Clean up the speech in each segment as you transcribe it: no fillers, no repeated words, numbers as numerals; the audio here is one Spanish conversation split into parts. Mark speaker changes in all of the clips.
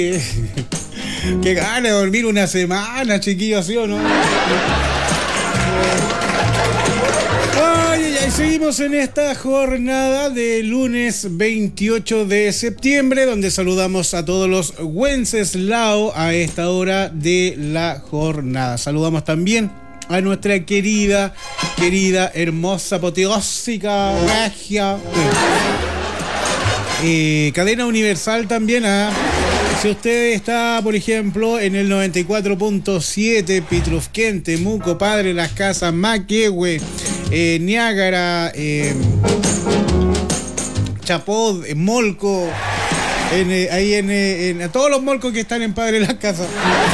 Speaker 1: Qué gana de dormir una semana, chiquillos, ¿sí o no? Ay, seguimos en esta jornada de lunes 28 de septiembre, donde saludamos a todos los Wenceslao a esta hora de la jornada. Saludamos también a nuestra querida, hermosa, apoteósica, regia cadena universal también. Si usted está, por ejemplo, en el 94.7, Pitrufquén, Temuco, Padre Las Casas, Maquehue, Niágara, Chapod, Molco, ahí en todos los molcos que están en Padre Las Casas.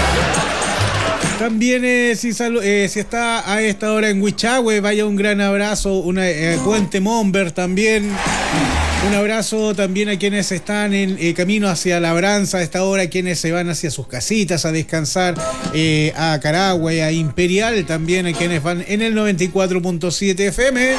Speaker 1: También si está a esta hora en Huichahue, vaya un gran abrazo, Puente Momber también. Un abrazo también a quienes están en camino hacia Labranza a esta hora, quienes se van hacia sus casitas a descansar, a Carahue, a Imperial también, a quienes van en el 94.7 FM.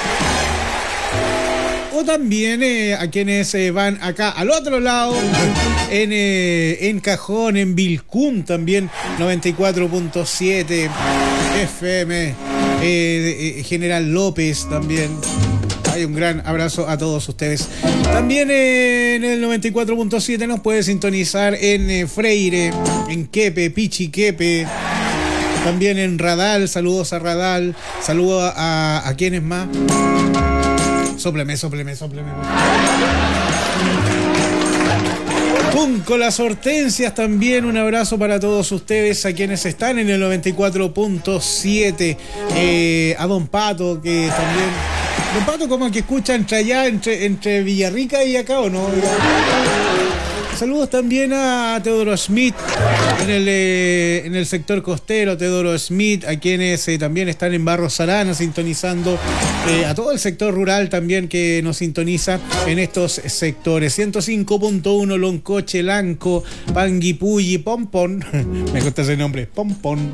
Speaker 1: O también a quienes van acá al otro lado, en Cajón, en Vilcún también, 94.7 FM. General López también. Hay un gran abrazo a todos ustedes. También en el 94.7 nos puede sintonizar en Freire, en Quepe, Pichiquepe. También en Radal, saludos a Radal. Saludos a quienes más. Sópleme. Punco Las Hortensias también, un abrazo para todos ustedes, a quienes están en el 94.7, a Don Pato, que también... Don Pato como que escucha entre allá, entre Villarrica y acá, ¿o no? Saludos también a Teodoro Schmidt en el sector costero, Teodoro Schmidt, a quienes también están en Barros Arana sintonizando, a todo el sector rural también que nos sintoniza en estos sectores. 105.1 Loncoche, Lanco, Panguipulli, Pompón, me gusta ese nombre, Pompón.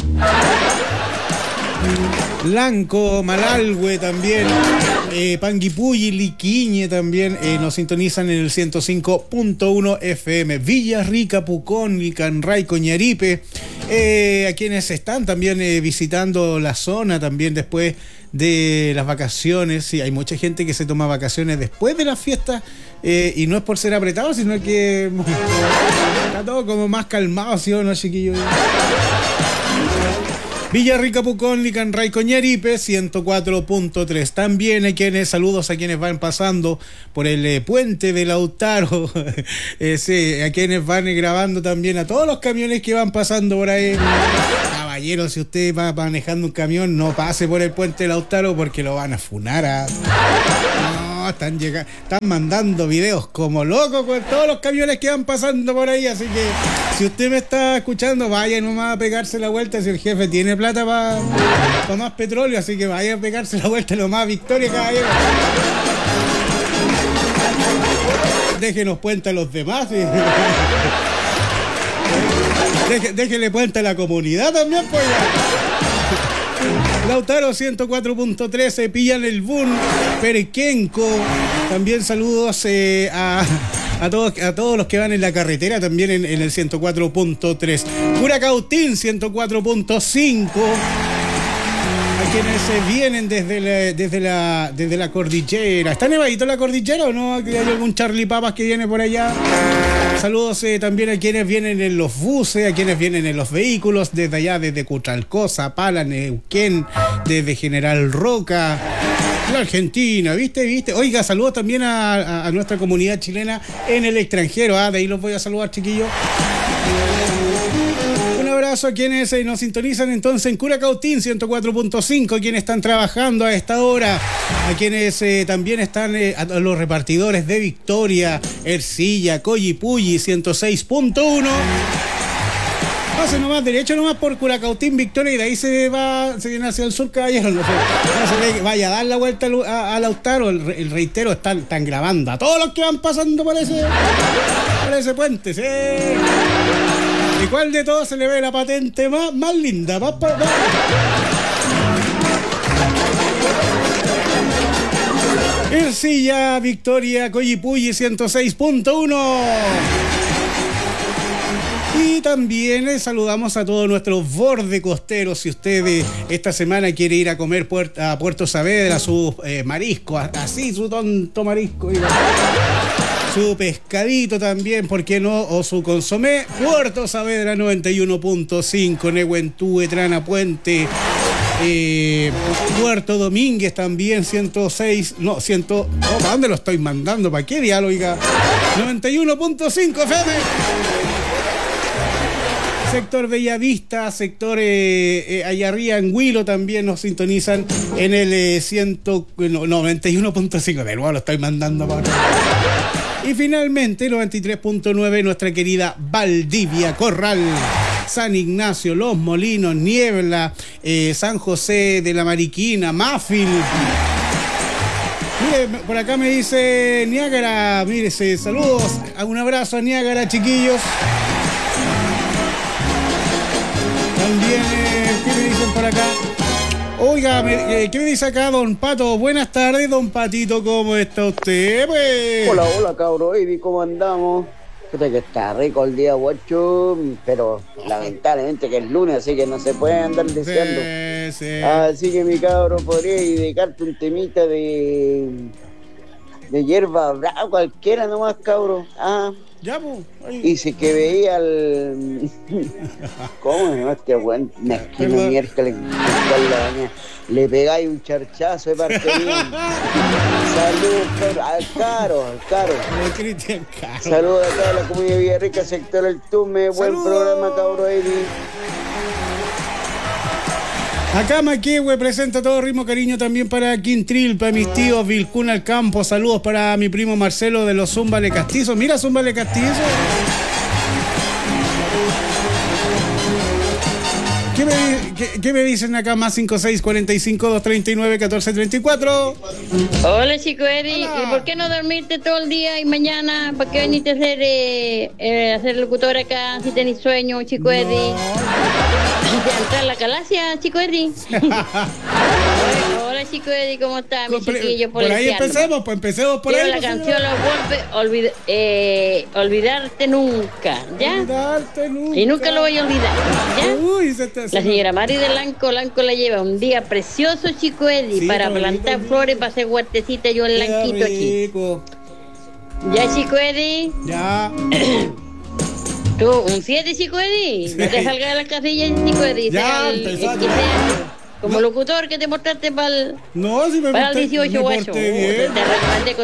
Speaker 1: Lanco, Malalhue también, Panguipulli, Liquiñe también nos sintonizan en el 105.1 FM. Villarrica, Pucón, Licanray, Coñaripe, a quienes están también visitando la zona también después de las vacaciones. Sí, hay mucha gente que se toma vacaciones después de las fiestas, y no es por ser apretado, sino que está todo como más calmado, ¿sí o no, chiquillos? Villarrica, Pucón, Licanray, Coñaripe, 104.3. También hay saludos a quienes van pasando por el puente de Lautaro. Sí, a quienes van grabando también, a todos los camiones que van pasando por ahí. Caballero, si usted va manejando un camión, no pase por el puente de Lautaro porque lo van a funar. No, están mandando videos como locos con todos los camiones que van pasando por ahí, así que si usted me está escuchando, vaya nomás a pegarse la vuelta. Si el jefe tiene plata para más petróleo, así que vaya a pegarse la vuelta nomás. Victoria, caballero. Déjenos cuenta a los demás, ¿sí? Déjele cuenta a la comunidad también, pues ya. Lautaro 104.13, pillan el boom, Perequenco. También saludos a todos los que van en la carretera, también en el 104.3. Curacautín 104.5. A quienes vienen desde la cordillera. ¿Está nevadito la cordillera o no? ¿Hay algún Charlie Papas que viene por allá? Saludos también a quienes vienen en los buses, a quienes vienen en los vehículos, desde allá, desde Cutralcó, Zapala, Neuquén, desde General Roca, la Argentina, ¿viste? Oiga, saludos también a nuestra comunidad chilena en el extranjero, de ahí los voy a saludar, chiquillos. Un abrazo a quienes nos sintonizan entonces en Curacautín 104.5, quienes están trabajando a esta hora, a quienes también están a los repartidores de Victoria, Ercilla, Coyipulli 106.1. Pase nomás, derecho nomás por Curacautín, Victoria, y de ahí se viene hacia el sur, caballero. No se vaya a dar la vuelta a Lautaro, el reitero, están grabando a todos los que van pasando por ese puente, sí. ¿Y cuál de todos se le ve la patente más linda? Ercilla, Victoria, Coyipulli 106.1. Y también saludamos a todos nuestros bordes costeros. Si usted esta semana quiere ir a comer a Puerto Saavedra, su marisco, así su tonto marisco, su pescadito también, ¿por qué no? O su consomé. Puerto Saavedra 91.5, Nehuentú, Trana Puente, Puerto Domínguez también 106, no, 100, oh, ¿para dónde lo estoy mandando? ¿Para qué diálogo? 91.5 FM. Sector Bellavista, sector allá arriba en Huilo también nos sintonizan en el 91.5. De nuevo lo estoy mandando para... Y finalmente 93.9 nuestra querida Valdivia, Corral, San Ignacio, Los Molinos, Niebla, San José de la Mariquina, Mafil. Mire, por acá me dice Niágara, mire, saludos, un abrazo a Niágara, chiquillos. También, ¿qué me dicen por acá? Oiga, ¿qué me dice acá, don Pato? Buenas tardes, don Patito, ¿cómo está usted? Pues?
Speaker 2: Hola, cabro, Eddie, ¿cómo andamos? Fíjate que está rico el día, guacho, pero lamentablemente que es lunes, así que no se puede andar deseando.
Speaker 1: Sí.
Speaker 2: Así que, mi cabro, podría dedicarte un temita de hierba brava, cualquiera nomás, cabro.
Speaker 1: Ya, pues.
Speaker 2: Y si que veía al... ¿Cómo se llama este buen mezquino miércoles? Le pegáis un charchazo de parte bien. Saludos al Caro.
Speaker 1: Cristian Caro.
Speaker 2: Saludos acá de la comunidad Villarrica, sector El Tume. Buen programa, cabro Eddie.
Speaker 1: Acá Maquehue presenta todo ritmo cariño también para Quintril, para mis tíos Vilcún al campo. Saludos para mi primo Marcelo de los Zúmbale Castizo. Mira Zúmbale Castizo. ¿Qué me dicen acá? Más 56 45 239 14 34.
Speaker 3: Hola, chico Eddie. ¿Y por qué no dormirte todo el día y mañana? ¿Para qué veniste a ser locutor acá si tenés sueño, chico Eddie? ¿Entrar a la calacia, chico Eddie? Hola, chico Eddie, ¿cómo está, mi chiquillo?
Speaker 1: Por ahí empecemos por ahí.
Speaker 3: La canción Los Golpes, olvidarte nunca, ¿ya?
Speaker 1: Olvidarte nunca.
Speaker 3: Y nunca lo voy a olvidar, ¿ya?
Speaker 1: Uy,
Speaker 3: la señora Mari de Lanco la lleva un día precioso, chico Eddie, sí, para plantar flores, para hacer huertecita yo en Lanquito aquí. ¿Ya, chico Eddie?
Speaker 1: Ya.
Speaker 3: Tú, un 7, chico Eddie. Sí. No te salgas de las casillas, chico Eddie.
Speaker 1: Ya,
Speaker 3: como locutor que te mostraste para el...
Speaker 1: No, si me
Speaker 3: para el 18, guacho. Te recomendé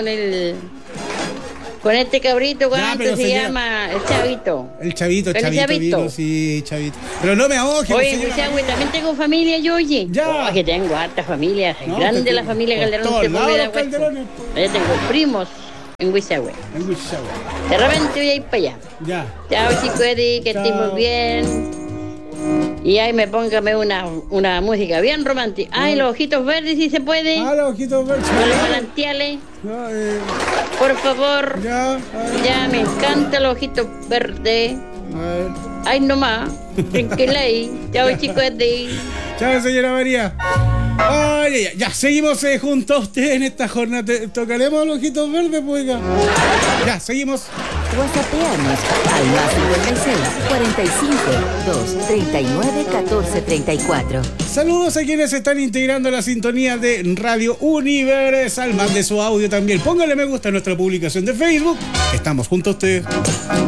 Speaker 3: con este cabrito, ¿cuánto se llama? El Chavito.
Speaker 1: El Chavito. Sí, Chavito. Pero no me ahogue.
Speaker 3: Oye, Huichagüe, también tengo familia yo, oye.
Speaker 1: Ya.
Speaker 3: Que tengo harta familia. Grande la familia Calderón. Yo tengo primos en Huichagüe. De repente voy a ir para allá.
Speaker 1: Ya.
Speaker 3: Chao, chico Eddie, que estés muy bien. Y ahí póngame una música bien romántica. Ay, los ojitos verdes, si se puede.
Speaker 1: Los ojitos verdes.
Speaker 3: Con los manantiales. Por favor. Ya, me encantan los ojitos verdes. Ay, nomás. Tranquila ahí. Chao, chico Eddie.
Speaker 1: Chao, señora María. Ay, ya seguimos junto a usted en esta jornada. ¿Tocaremos los ojitos verdes, pues? Ya, seguimos.
Speaker 4: WhatsAppeanos al más 56 45 239 14 34.
Speaker 1: Saludos a quienes están integrando la sintonía de Radio Universal. Mande su audio también. Póngale me gusta a nuestra publicación de Facebook. Estamos junto a usted.